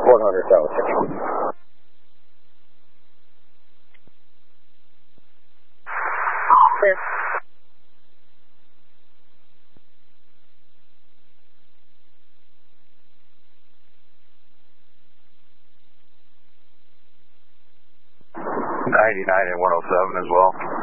Fort Hunter Tower 6. Clear. .99 and 107 as well.